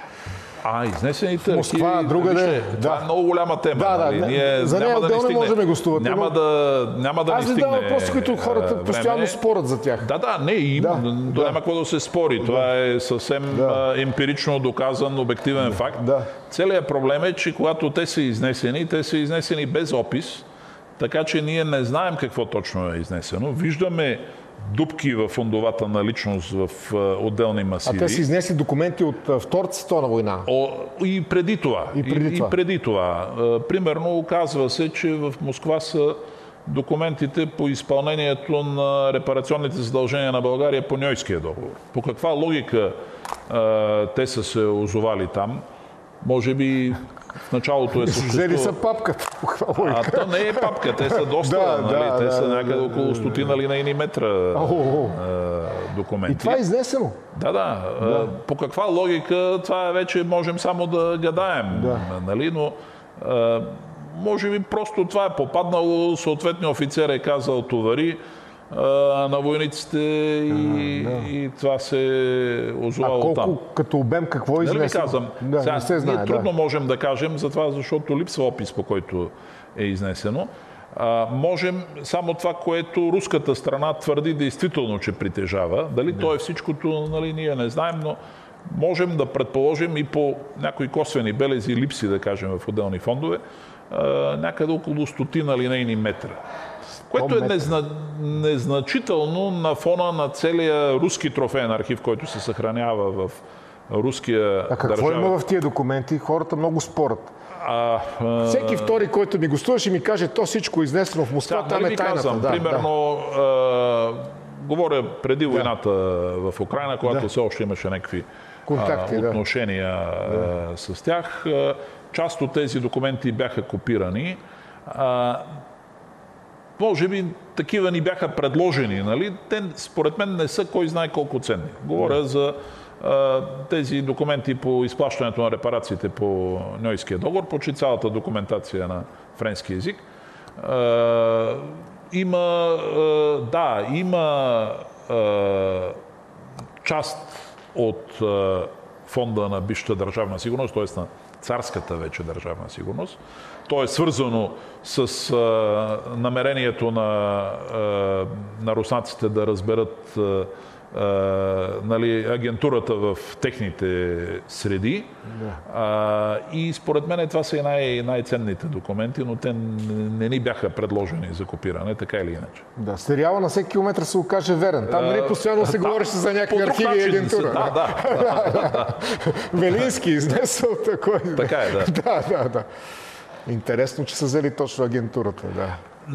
А, изнесените Москва, архиви, другаде, вижте, да. това е много голяма тема. Да, да, нали? Ние за нея отделно не можем да гостувате. Няма да, няма да Аз ви давам въпроси, които хората време. постоянно спорят за тях. Да, да, не, им, да, да. няма какво да се спори. Да. Това е съвсем да. емпирично доказан, обективен да. факт. Да. Целият проблем е, че когато те са изнесени, те са изнесени без опис, така че ние не знаем какво точно е изнесено. Виждаме дупки в фондовата наличност в отделни масиви. А те са изнесли документи от Втората световна война? О, и преди това. И преди това. И, и преди това. Примерно, оказва се, че в Москва са документите по изпълнението на репарационните задължения на България по Ньойския договор. По каква логика а, те са се озовали там? Може би в началото е съществувало. Взели са папката. А то не е папка, те са доста, да, нали? да, те да, са да, някъде да, около стотина линейни метра а, документи. И това е изнесено? Да, да, да. По каква логика, това вече можем само да гадаем, да. нали? Но а, може би просто това е попаднало, съответният офицер е казал товари на войниците и, да. и това се е озовало там. А колко като обем, какво е изнесено? Нали ви казвам, да, сега, не се знае, ние трудно да. можем да кажем за това, защото липсва опис, по който е изнесено. А, можем само това, което руската страна твърди действително, че притежава. Дали да. то е всичкото, нали, ние не знаем, но можем да предположим и по някои косвени белези, липси, да кажем, в отделни фондове, а, някъде около стотина линейни метра. Което е незна... незначително на фона на целия руски трофеен архив, който се съхранява в руския А какво държава. има в тия документи? Хората много спорят. А, а... Всеки втори, който ми гостува, ще ми каже, то всичко е изнесено в Москва, там е тайната. Казвам, да, примерно, да. А, говоря преди войната да. в Украйна, когато да. все още имаше някакви контакти, а, отношения да. а, с тях. Част от тези документи бяха копирани. А, може би такива ни бяха предложени, нали? Те според мен не са кой знае колко ценни. Говоря да. за а, тези документи по изплащането на репарациите по Ньойския договор, почти цялата документация на френски език. А, има, е, да, има е, част от е, фонда на бившата държавна сигурност, т.е. на царската вече държавна сигурност. То е свързано с а, намерението на, а, на руснаците да разберат а, а, нали, агентурата в техните среди. Да. А, и според мен това са и най- най-ценните документи, но те не ни бяха предложени за копиране, така или иначе. Да, сериала на всеки километър се окаже верен. Там нали постоянно се говореше за някакви архиви и агентура. Да, да, да, да. Велински изнесъл такой. Така е, да. Да, да, да. Интересно, че са взели точно агентурата, да.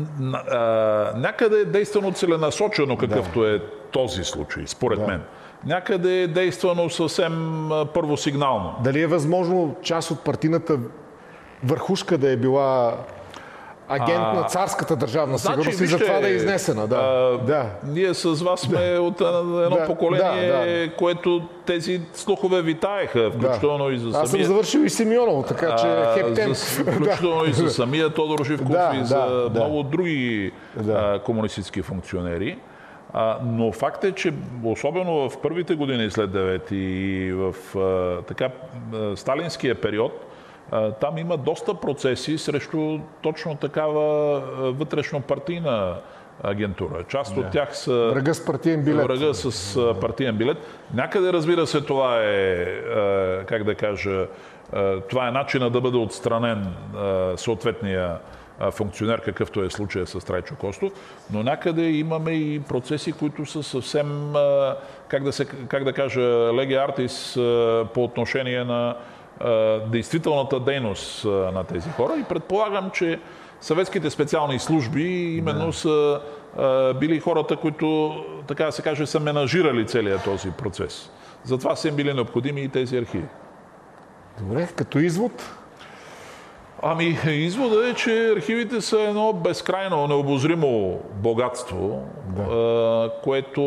А, някъде е действано целенасочено, какъвто да. е този случай, според да. мен. Някъде е действано съвсем първосигнално. Дали е възможно част от партийната върхушка да е била агент а, на царската държавна сигурност значи, и затова да е изнесена? Да. А, да. Ние с вас сме да. от едно да. поколение, да, да. което тези слухове витаеха, включително да. и за самия... Аз съм завършил и Симеоново, така че хептем. Включително и за самия Тодор Живков да, и за да, много да. други да. а, комунистически функционери. А, но факт е, че особено в първите години след девети и в а, така, а, сталинския период, а, там има доста процеси срещу точно такава вътрешно-партийна агентура. Част да. от тях са... Врага с партиен билет. Врага с а, партиен билет. Някъде, разбира се, това е, а, как да кажа, а, това е начинът да бъде отстранен а, съответния функционер, какъвто е случая с Трайчо Костов, но някъде имаме и процеси, които са съвсем, как да, се, как да кажа, леги артис по отношение на действителната дейност на тези хора. И предполагам, че съветските специални служби именно да. са били хората, които, така да се каже, са менажирали целият този процес. Затова са им били необходими и тези архиви. Добре, като извод? Ами, изводът е, че архивите са едно безкрайно, необозримо богатство, да. което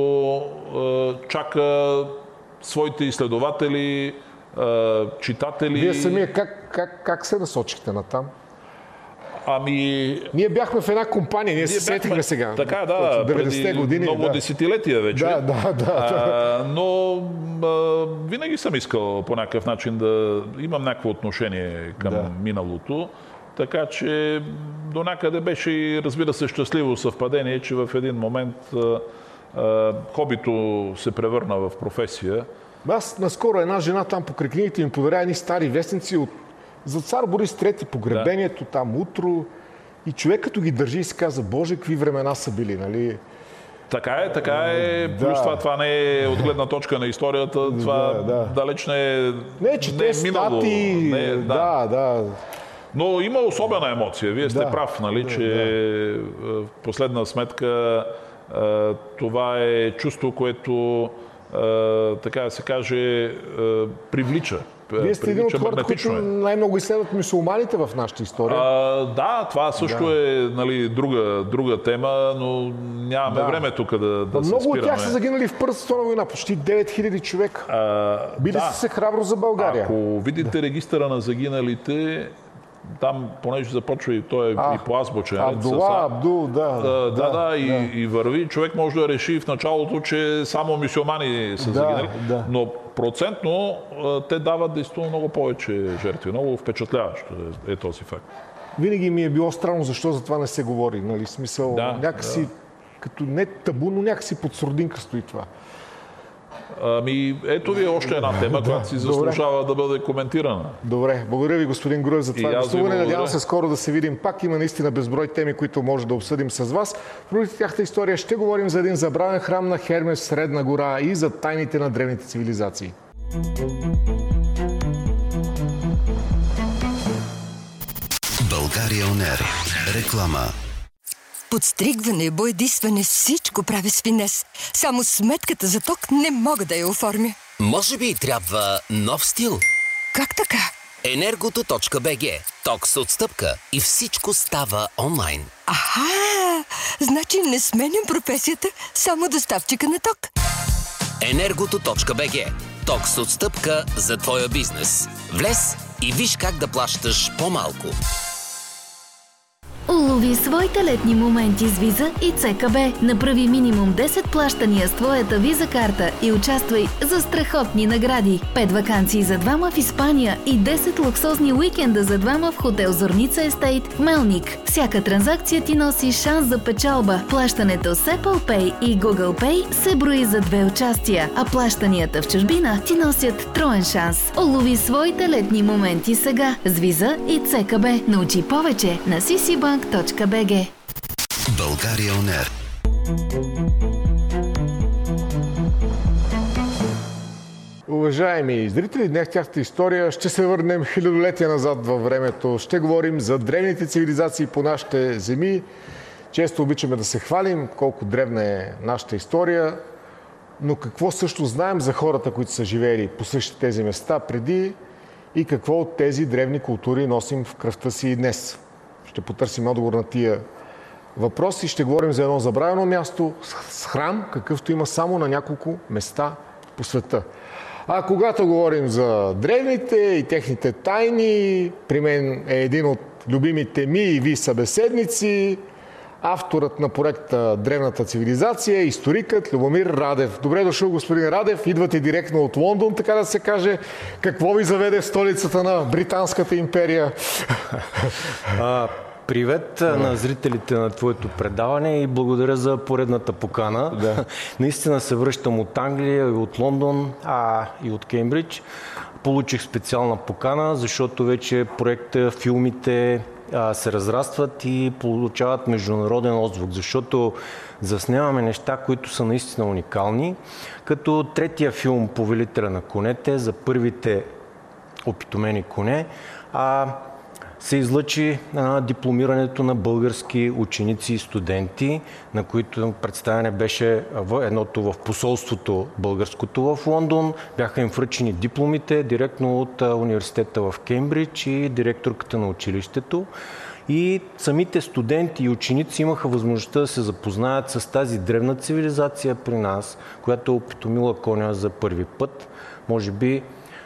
чака своите изследователи, читатели. Вие самия как, как, как се насочихте натам? Ами... Ние бяхме в една компания, ние, ние се сетихме сега. Така, да, преди години, много да. десетилетия вече. Да, да, да. А, но а, винаги съм искал по някакъв начин да имам някакво отношение към да. миналото. Така че до някъде беше, разбира се, щастливо съвпадение, че в един момент а, а, хобито се превърна в професия. Аз наскоро една жена там покрай книгите ми подаря едни стари вестници от за цар Борис трети, погребението, да. там утро. И човек като ги държи и се казва, Боже, какви времена са били, нали? Така е, така е. Да. Плюс това, това не е от гледна точка на историята. Това да, да. далеч не е, не, че не е минало. Стати... Не е, да. да, да. Но има особена емоция. Вие сте да. прав, нали, да, че да. в последна сметка това е чувство, което, така да се каже, привлича. Вие сте един от хората, които най-много изследват мюсюлманите в нашата история. А, да, това също да. е нали, друга, друга тема, но нямаме да. време тук да, да се спираме. Много от тях са загинали в Първата световна война, почти девет хиляди човека. А, Били да. са се храбро за България. Ако видите да. регистъра на загиналите, там, понеже започва и той е а, и по азбучен. Абдула, Абдул, да. Да, да, да, и, да. И върви. Човек може да реши в началото, че само мюсюлмани са да, загинали, да. но процентно те дават действително много повече жертви. Много впечатляващо е, е този факт. Винаги ми е било странно защо за това не се говори. Нали? Смисъл, да, някакси, да. като не табу, но някакси под сурдинка стои това. Ами, ето ви още една тема, да, която си заслужава да бъде коментирана. Добре, благодаря ви, господин Груев, за това гостуване. Надявам се скоро да се видим пак. Има наистина безброй теми, които може да обсъдим с вас. В другите тяхта история ще говорим за един забравен храм на Хермес в Средна гора и за тайните на древните цивилизации. България Онер. Реклама. Подстригване, боядисване, всичко прави с финес. Само сметката за ток не мога да я оформя. Може би трябва нов стил? Как така? Енергото точка би джи. Ток с отстъпка и всичко става онлайн. Аха! Значи не сменям професията, само доставчика на ток. Енергото точка би джи. Ток с отстъпка за твоя бизнес. Влез и виж как да плащаш по-малко. Улови своите летни моменти с Виза и ЦКБ. Направи минимум десет плащания с твоята Виза карта и участвай за страхотни награди. пет ваканции за двама в Испания и десет луксозни уикенда за двама в хотел Зорница Естейт в Мелник. Всяка транзакция ти носи шанс за печалба. Плащането с Apple Pay и Google Pay се брои за две участия, а плащанията в чужбина ти носят троен шанс. Улови своите летни моменти сега с Виза и ЦКБ. Научи повече на си си банк точка би джи. България он ер. Уважаеми зрители, днес тяхната история ще се върнем хилядолетия назад във времето. Ще говорим за древните цивилизации по нашите земи. Често обичаме да се хвалим колко древна е нашата история, но какво също знаем за хората, които са живеели по същите тези места преди и какво от тези древни култури носим в кръвта си и днес. Ще потърсим отговор на тия въпроси. Ще говорим за едно забравено място с храм, какъвто има само на няколко места по света. А когато говорим за древните и техните тайни, при мен е един от любимите ми и ви събеседници, авторът на проекта Древната цивилизация, историкът Любомир Радев. Добре дошъл, господин Радев. Идвате директно от Лондон, така да се каже. Какво ви заведе в столицата на Британската империя? А, привет да. на зрителите на твоето предаване и благодаря за поредната покана. Да. Наистина се връщам от Англия и от Лондон, а и от Кембридж. Получих специална покана, защото вече проекта, филмите се разрастват и получават международен отзвук, защото заснемаме неща, които са наистина уникални, като третия филм Повелителя на конете за първите опитомени коне, а се излъчи а, дипломирането на български ученици и студенти, на които представяне беше в едното в посолството българското в Лондон. Бяха им връчени дипломите директно от а, университета в Кембридж и директорката на училището. И самите студенти и ученици имаха възможността да се запознаят с тази древна цивилизация при нас, която е опитомила коня за първи път. Може би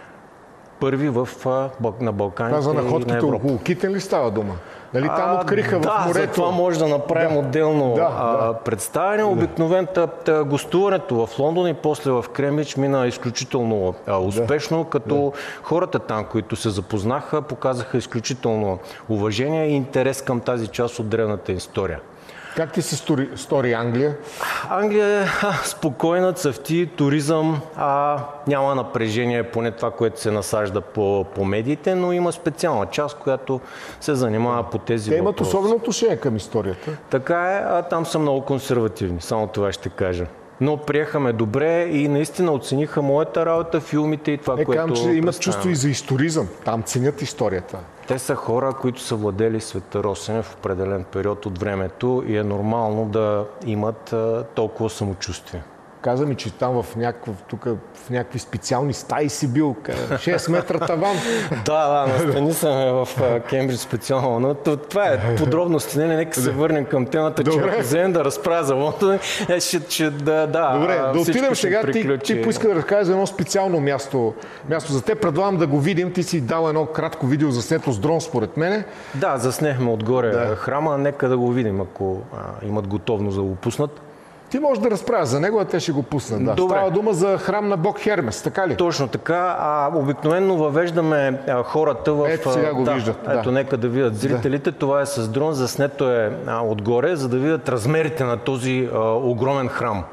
първи в, на Балканите за находките и на Европа. Около Китен ли става дума? Нали там откриха да, в морето? Да, за това може да направим да. отделно да, а, да. представяне. Обикновено да. гостуването в Лондон и после в Кембридж мина изключително а, успешно, да. като да. хората там, които се запознаха, показаха изключително уважение и интерес към тази част от древната история. Как ти се стори, стори Англия? Англия е спокойна, цъфти, туризъм, а няма напрежение, поне това, което се насажда по, по медиите, но има специална част, която се занимава по тези Те въпроси. имат особено отношение към историята. Така е, а там са много консервативни, само това ще кажа. Но приехаме добре и наистина оцениха моята работа, филмите и това, е, което кам, че имат чувство и за историзъм. Там ценят историята. Те са хора, които са владели света Росен в определен период от времето и е нормално да имат а, толкова самочувствие. Каза ми, че там в, някакъв, тук, в някакви специални стаи си бил, шест метра таван. да, да, настани съм в Кембридж специално, но това е подробности, не, нека се върнем към темата, че ако вземем да разправя за Лондон, ще, ще да, да. Добре, да отидем сега, ти, ти поиска да разкажеш за едно специално място, място за те, предлагам да го видим, ти си дал едно кратко видео заснето с дрон според мене. Да, заснехме отгоре да. храма, нека да го видим, ако а, имат готовност да го пуснат. Ти можеш да разправяш за него, а те ще го пуснат. Да. Става дума за храм на бог Хермес, така ли? Точно така. А, обикновено въвеждаме а, хората в... Ето сега го да, виждат. Да. Ето, нека да видят зрителите. Да. Това е с дрон, заснето е а, отгоре, за да видят размерите на този а, огромен храм.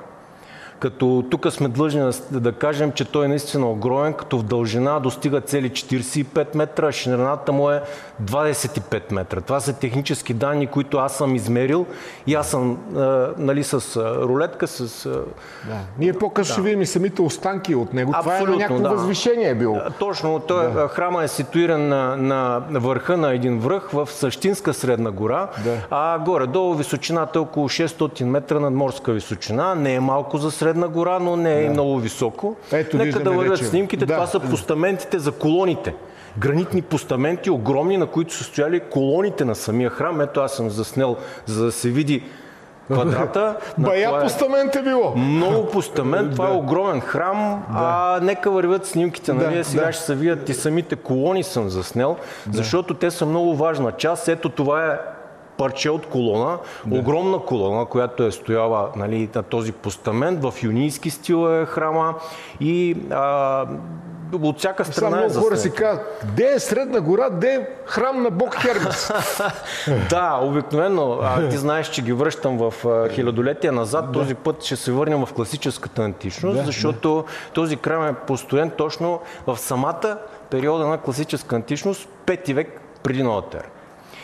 Като тук сме длъжни да, да кажем, че той е наистина огромен, като в дължина достига цели четиридесет и пет метра, а ширината му е двадесет и пет метра. Това са технически данни, които аз съм измерил и аз съм а, нали, с а, рулетка, с... А... Да. Ние по-късно ще да. видим и самите останки от него. Абсолютно, това е на някакво да. възвишение било. Точно. Той, да. Храма е ситуиран на, на върха на един връх в същинска средна гора, да. а горе-долу височината е около шестстотин метра над морска височина. Не е малко за средна гора, но не е да. и много високо. Ето, нека да вървят вече. снимките. Да. Това са постаментите за колоните. Гранитни постаменти, огромни, на които са стояли колоните на самия храм. Ето аз съм заснел, за да се види квадрата. Бая е... постамент е било. Много постамент. Това да. е огромен храм. Да. А нека вървят снимките. Нали? Да, сега да. ще се видят и самите колони съм заснел, да. защото те са много важна част. Ето това е парче от колона, да. огромна колона, която е стояла, нали, на този постамент, в юнийски стил е храма и а, от всяка страна Само е заснет. хора си казват, де е Средна гора, де е храм на бог Хермес? Да, обикновено. А, ти знаеш, че ги връщам в а, хилядолетия назад. Да. Този път ще се върнем в класическата античност, да, защото да. този храм е построен точно в самата периода на класическа античност, пети век преди новата ера.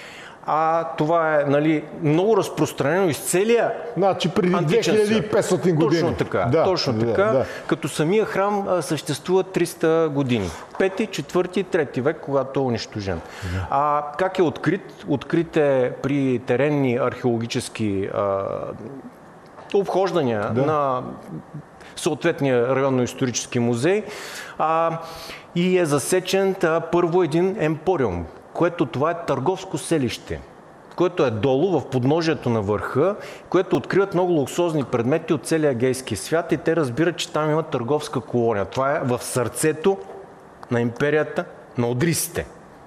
А това е, нали, много разпространено из целия значи преди две хиляди и петстотин години. Точно така. Да, точно да, така да. Като самия храм а, съществува триста години. Пети, четвърти, трети век, когато е унищожен. Да. А как е открит? Открит е при теренни археологически а, обхождания да. на съответния районно-исторически музей а, и е засечен а, първо един емпориум, което това е търговско селище, което е долу в подножието на върха, което откриват много луксозни предмети от целия Егейски свят и те разбират, че там има търговска колония. Това е в сърцето на империята на одрисите.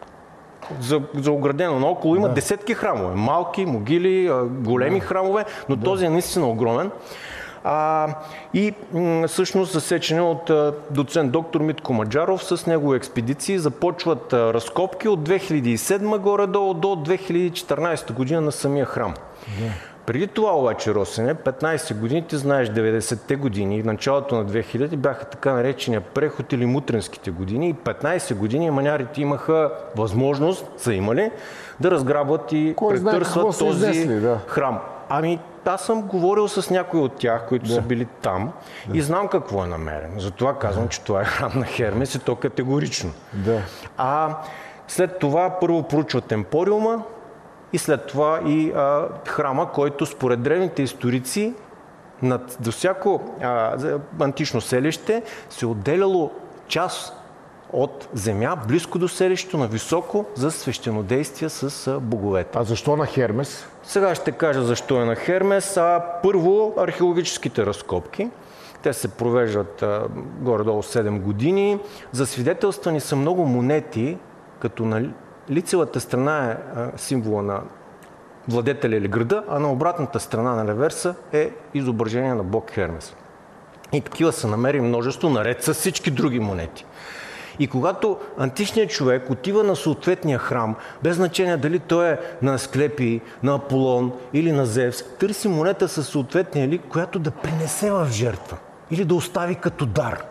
За, за оградено наоколо има да. десетки храмове. Малки, могили, големи да. храмове, но да. този е наистина огромен. А, и м, всъщност засечени от а, доцент доктор Митко Маджаров с негови експедиции започват а, разкопки от две хиляди и седма горе-долу до две хиляди и четиринадесета година на самия храм. Yeah. Преди това обаче, Росене, петнадесет години, ти знаеш, деветдесетте години, в началото на две хиляди бяха така наречения преход или мутренските години и петнадесет години манярите имаха възможност, са имали, да разграбват и Кой претърсват знае, този изнесли, да. храм. Ами, аз съм говорил с някои от тях, които да. са били там да. и знам какво е намерено. Затова казвам, да. че това е храм на Хермес и то категорично. Да. А след това първо проучват емпориума и след това и а, храма, който според древните историци над, до всяко а, антично селище се отделяло част от земя, близко до селището, на високо, за свещенодействие с боговете. А защо на Хермес? Сега ще кажа защо е на Хермес. А, първо, археологическите разкопки. Те се провеждат а, горе-долу седем години. Засвидетелствани са много монети, като на лицевата страна е а, символа на владетеля или града, а на обратната страна на реверса е изображение на бог Хермес. И такива са намери множество, наред с всички други монети. И когато античният човек отива на съответния храм, без значение дали той е на Асклепий, на Аполон или на Зевс, търси монета със съответния лик, която да принесе в жертва или да остави като дар.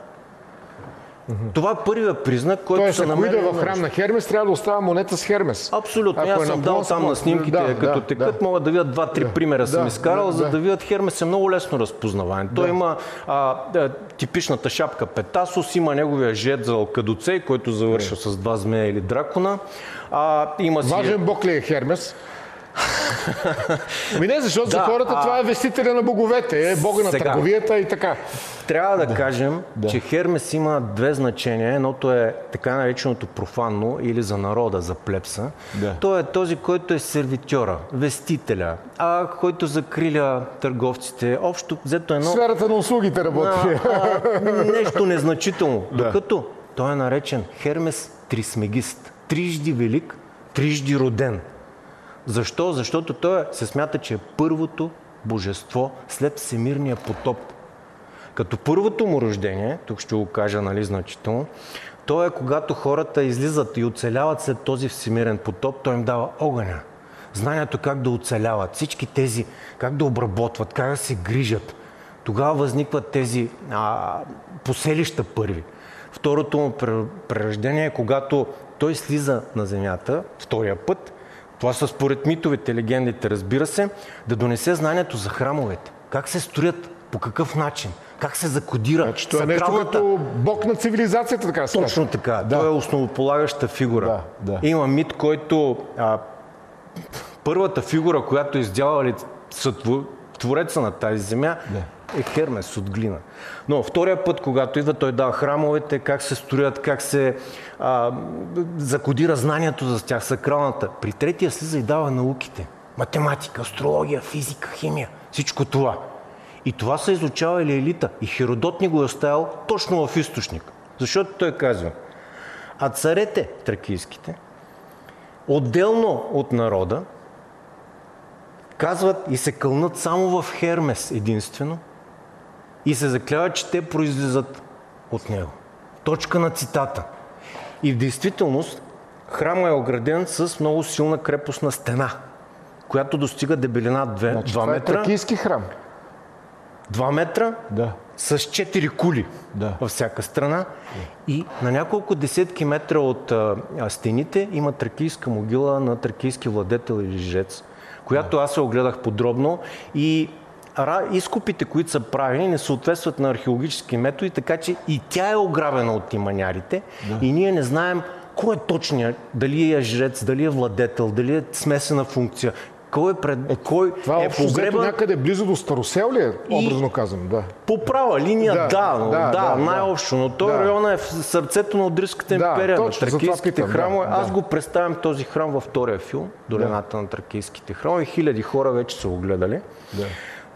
Mm-hmm. Това е първият признак, който Тоест, се намери. Тоест, ако иде в храм на Хермес, трябва да остава монета с Хермес. Абсолютно. Ако Аз е съм на дал Плон, там на снимките, да, като да, текат, да. могат да видят два-три да. примера, да, съм изкарал, да, за да, да видят Хермес е много лесно разпознаваем. Да. Той има а, а, типичната шапка Петасос, има неговия жезъл Кадуцей, който завършва да. с два змея или дракона. А, има си... Важен бог ли е Хермес? Ми не, защото да, за хората а... това е вестителя на боговете, е бога на Сега... търговията и така. Трябва да, да кажем, да. че Хермес има две значения. Едното е така нареченото профанно или за народа, за плебса. Да. Той е този, който е сервитьора, вестителя, а който закриля търговците. Общо взето едно... Сферата на услугите работи. А, а, нещо незначително. Да. Докато той е наречен Хермес Трисмегист. Трижди велик, трижди роден. Защо? Защото той се смята, че е първото божество след всемирния потоп. Като първото му рождение, тук ще го кажа, нали, значително, то е когато хората излизат и оцеляват след този всемирен потоп, той им дава огъня. Знанието как да оцеляват, всички тези, как да обработват, как да се грижат. Тогава възникват тези а, поселища първи. Второто му прерождение е когато той слиза на земята, втория път, това са според митовете, легендите, разбира се, да донесе знанието за храмовете. Как се строят, по какъв начин, как се закодира. Значи, това е нещо като бог на цивилизацията, така се Точно така. Да. Той е основополагаща фигура. Да, да. Има мит, който а, първата фигура, която е издялали твореца на тази земя, да. е Хермес от глина. Но втория път, когато идва, той дава храмовете, как се строят, как се а, закодира знанието за тях, сакралната. При третия слиза и дава науките. Математика, астрология, физика, химия. Всичко това. И това са изучавали елита. И Херодот ни го е оставил точно в източник. Защото той казва, а царете тракийските, отделно от народа, казват и се кълнат само в Хермес единствено и се закляват, че те произлизат от него. Точка на цитата. И в действителност храмът е ограден с много силна крепостна стена, която достига дебелина два значи, това метра. Това е тракийски храм. два метра да. с четири кули да. във всяка страна. Да. И на няколко десетки метра от а, стените има тракийска могила на тракийски владетел или жрец, която да. аз се огледах подробно и изкопите, които са правени, не съответстват на археологически методи, така че и тя е ограбена от тиманярите да. и ние не знаем кой е точният, дали е жрец, дали е владетел, дали е смесена функция. Кой е, пред... е, кой това е погребан... някъде близо до Старосел ли е, образно казвам? Да. По права линия, да, да, но, да, да, да най-общо, но този да. район е в сърцето на Одринската империя, да, точно, на тракийските храмове. Да, Аз да. го представям този храм във втория филм, Долината да. на тракийските храмове. Хиляди хора вече са го гледали. Да.